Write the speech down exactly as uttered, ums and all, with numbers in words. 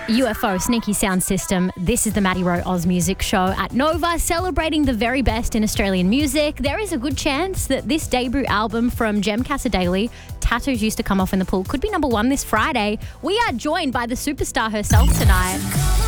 U F O, Sneaky Sound System. This is the Maddie Rowe Oz Music Show at Nova, celebrating the very best in Australian music. There is a good chance that this debut album from Jem Cassadaly, Tattoos Used to Come Off in the Pool, could be number one this Friday. We are joined by the superstar herself tonight.